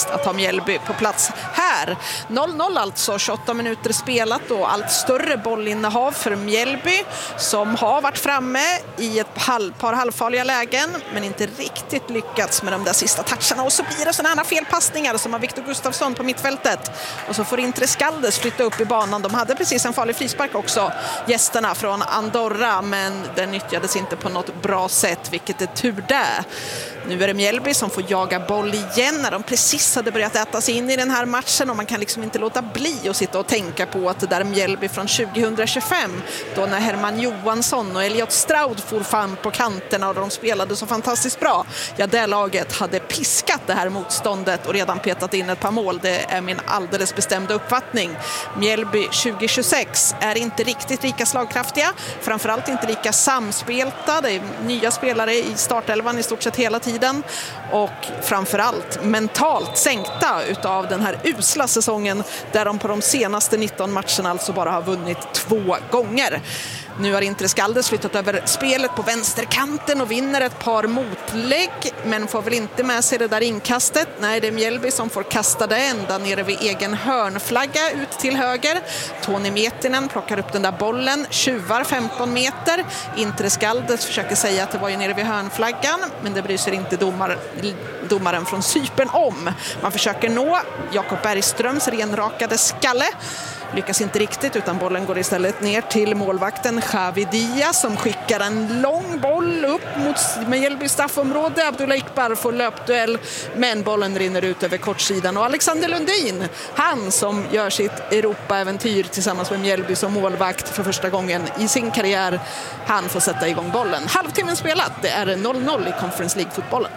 faktiskt att ha Mjällby på plats här. 0-0 alltså, 28 minuter spelat och allt större bollinnehav för Mjällby som har varit framme i ett par halvfarliga lägen men inte riktigt lyckats med de där sista toucherna. Och så blir det sådana här felpassningar som har Viktor Gustafsson på mittfältet. Och så får Intre Skaldes flytta upp i banan. De hade precis en farlig frispark också, gästerna från Andorra, men den nyttjades inte på något bra sätt, vilket är tur där. Nu är det Mjällby som får jaga boll igen när de precis hade börjat äta sig in i den här matchen, och man kan liksom inte låta bli att sitta och tänka på att det där Mjällby från 2025, då när Herman Johansson och Elliot Stroud for fram på kanterna och de spelade så fantastiskt bra. Ja, det laget hade piskat det här motståndet och redan petat in ett par mål. Det är min alldeles bestämda uppfattning. Mjällby 2026 är inte riktigt lika slagkraftiga, framförallt inte lika samspelta. Det är nya spelare i startelvan i stort sett hela tiden och framförallt mentalt sänkta utav den här usla säsongen där de på de senaste 19 matcherna alltså bara har vunnit 2 gånger. Nu har Intre Skaldes flyttat över spelet på vänsterkanten och vinner ett par motlägg, men får väl inte med sig det där inkastet. Nej, det är Mjällby som får kasta det ända nere vid egen hörnflagga ut till höger. Toni Metinen plockar upp den där bollen, tjuvar 15 meter. Intre Skaldes försöker säga att det var ju nere vid hörnflaggan, men det bryr sig inte domaren från Cypern om. Man försöker nå Jakob Bergströms renrakade skalle. Lyckas inte riktigt, utan bollen går istället ner till målvakten Xavi Diaz som skickar en lång boll upp mot Mjällby straffområde. Abdullah Ikbar får löpduell, men bollen rinner ut över kortsidan. Och Alexander Lundin, han som gör sitt Europa-äventyr tillsammans med Mjällby som målvakt för första gången i sin karriär, han får sätta igång bollen. Halvtimmen spelat, det är 0-0 i Conference League-fotbollen.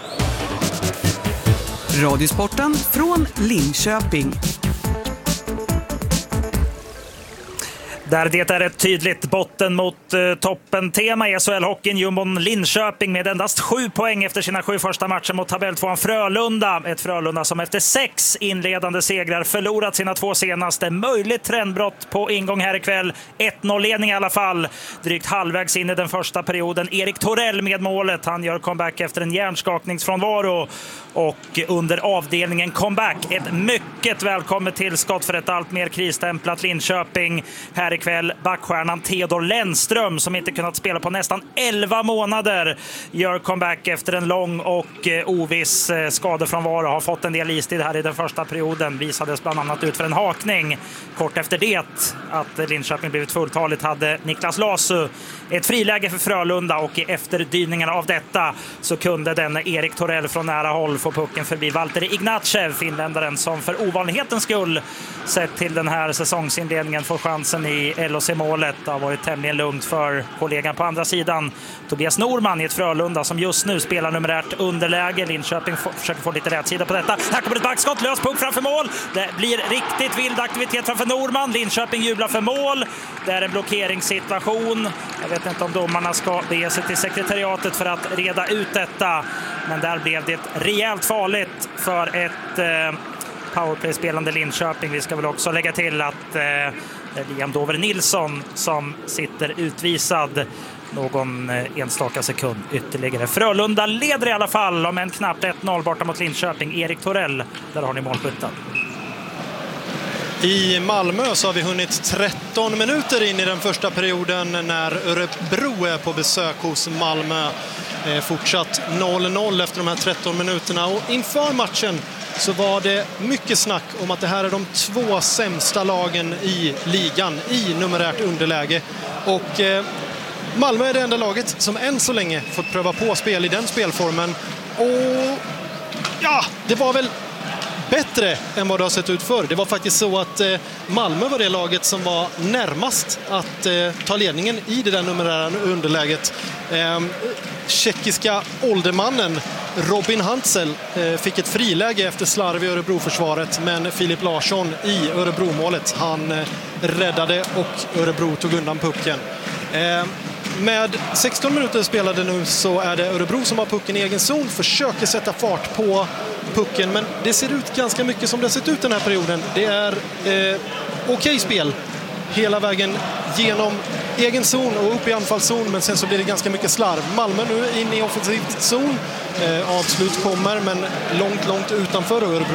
Radiosporten från Linköping. Där det är ett tydligt botten mot toppen-tema i SHL-hockeyn. Jumbon Linköping med endast 7 poäng efter sina 7 första matcher mot tabelltvåan Frölunda. Ett Frölunda som efter 6 inledande segrar förlorat sina 2 senaste. Möjligt trendbrott på ingång här ikväll. 1-0-ledning i alla fall. Drygt halvvägs in i den första perioden. Erik Torell med målet. Han gör comeback efter en hjärnskakningsfrånvaro. Och under avdelningen comeback. Ett mycket välkommet tillskott för ett allt mer krisstämplat Linköping. Här ikväll backstjärnan Theodor Lennström som inte kunnat spela på nästan 11 månader gör comeback efter en lång och oviss skadefrånvaro. Har fått en del istid här i den första perioden. Visades bland annat ut för en hakning. Kort efter det att Linköping blivit fulltaligt hade Niklas Lasu ett friläge för Frölunda, och i efterdyningarna av detta så kunde den Erik Torell från nära håll få pucken förbi Valtteri Ignatjev, finländaren som för ovanlighetens skull sett till den här säsongsinledningen får chansen i LHC-målet. Det har varit tämligen lugnt för kollegan på andra sidan, Tobias Norman, i ett Frölunda som just nu spelar numerärt underläge. Linköping försöker få lite rätt sida på detta. Här kommer ett backskott, lös puck framför mål. Det blir riktigt vild aktivitet framför Norman. Linköping jublar för mål. Det är en blockeringssituation. Jag vet inte om domarna ska bege sig till sekretariatet för att reda ut detta. Men där blev det rejält farligt för ett powerplay-spelande Linköping. Vi ska väl också lägga till att Liam Dover Nilsson som sitter utvisad någon enstaka sekund ytterligare. Frölunda leder i alla fall om en knappt 1-0 borta mot Linköping. Erik Torell, där har ni målskytten. I Malmö så har vi hunnit 13 minuter in i den första perioden när Örebro är på besök hos Malmö. Fortsatt 0-0 efter de här 13 minuterna, och inför matchen så var det mycket snack om att det här är de 2 sämsta lagen i ligan i numerärt underläge. Och Malmö är det enda laget som än så länge fått pröva på spel i den spelformen. Och ja, det var väl bättre än vad det har sett ut förr. Det var faktiskt så att Malmö var det laget som var närmast att ta ledningen i det där numerära underläget. Tjeckiska åldermannen Robin Hantzell fick ett friläge efter slarv i Örebro-försvaret, men Filip Larsson i Örebro-målet, han räddade och Örebro tog undan pucken. Med 16 minuter spelade nu så är det Örebro som har pucken i egen zon, försöker sätta fart på pucken, men det ser ut ganska mycket som det har sett ut den här perioden. Det är okej spel hela vägen genom egen zon och upp i anfallszon, men sen så blir det ganska mycket slarv. Malmö nu in i offensiv zon. Avslut kommer, men långt utanför Örebro.